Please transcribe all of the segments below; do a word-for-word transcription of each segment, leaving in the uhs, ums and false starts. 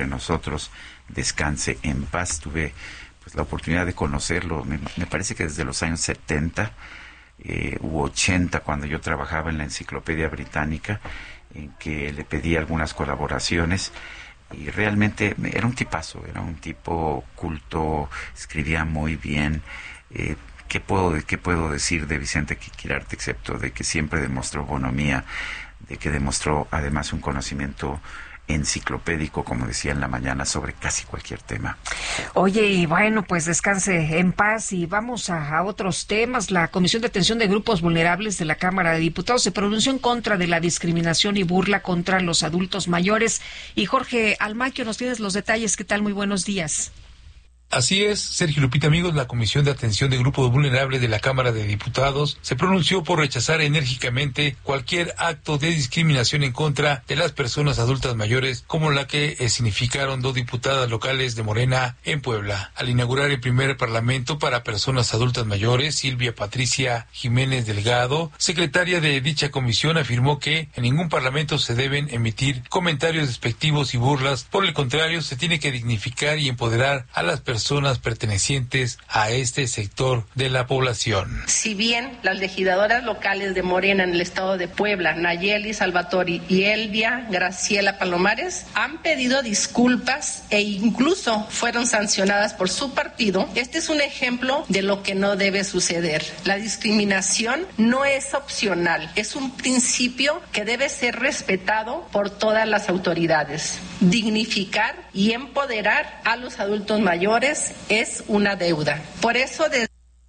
nosotros, descanse en paz. Tuve pues la oportunidad de conocerlo, me, me parece que desde los años setenta eh, u ochenta, cuando yo trabajaba en la Enciclopedia Británica, en que le pedí algunas colaboraciones, y realmente era un tipazo, era un tipo culto, escribía muy bien. eh, ¿Qué puedo, qué puedo decir de Vicente Quirarte, excepto de que siempre demostró bonomía, de que demostró además un conocimiento enciclopédico, como decía en la mañana, sobre casi cualquier tema? Oye, y bueno, pues descanse en paz y vamos a, a otros temas. La Comisión de Atención de Grupos Vulnerables de la Cámara de Diputados se pronunció en contra de la discriminación y burla contra los adultos mayores. Y Jorge Almaquio, nos tienes los detalles. ¿Qué tal? Muy buenos días. Así es, Sergio Lupita, amigos, la Comisión de Atención de Grupos Vulnerables de la Cámara de Diputados se pronunció por rechazar enérgicamente cualquier acto de discriminación en contra de las personas adultas mayores, como la que eh, significaron dos diputadas locales de Morena en Puebla. Al inaugurar el primer Parlamento para Personas Adultas Mayores, Silvia Patricia Jiménez Delgado, secretaria de dicha comisión, afirmó que en ningún parlamento se deben emitir comentarios despectivos y burlas. Por el contrario, se tiene que dignificar y empoderar a las personas personas pertenecientes a este sector de la población. Si bien las legisladoras locales de Morena en el estado de Puebla, Nayeli Salvatori y Elvia Graciela Palomares, han pedido disculpas e incluso fueron sancionadas por su partido, este es un ejemplo de lo que no debe suceder. La discriminación no es opcional, es un principio que debe ser respetado por todas las autoridades. Dignificar y empoderar a los adultos mayores es una deuda. Por eso de...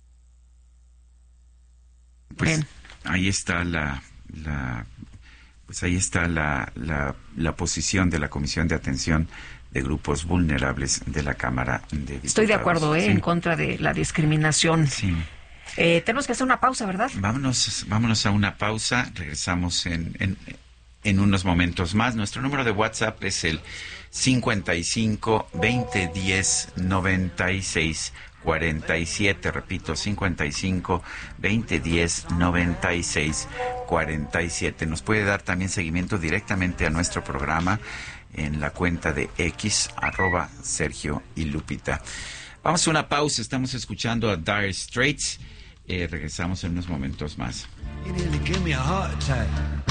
Pues ahí está la, la pues ahí está la, la, la posición de la Comisión de Atención de Grupos Vulnerables de la Cámara de Diputados. Estoy de acuerdo, ¿eh? Sí. En contra de la discriminación. Sí. Eh, tenemos que hacer una pausa, ¿verdad? Vámonos, vámonos a una pausa. Regresamos en, en, en unos momentos más. Nuestro número de WhatsApp es el cincuenta y cinco, veinte, diez, noventa y seis, cuarenta y siete. Repito, cincuenta y cinco, veinte, diez, noventa y seis, cuarenta y siete. Nos puede dar también seguimiento directamente a nuestro programa en la cuenta de X, arroba Sergio y Lupita. Vamos a una pausa. Estamos escuchando a Dire Straits. Eh, regresamos en unos momentos más. You nearly gave me a heart attack.